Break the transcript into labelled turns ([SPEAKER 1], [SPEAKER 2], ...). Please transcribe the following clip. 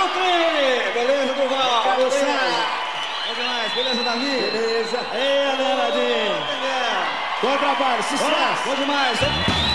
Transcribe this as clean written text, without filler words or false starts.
[SPEAKER 1] Nutri! Beleza, Duval? Beleza? Bom demais. Beleza, Davi?
[SPEAKER 2] Beleza.
[SPEAKER 1] Ei, Aladinho.
[SPEAKER 2] Bom trabalho, sucesso.
[SPEAKER 1] Bom demais.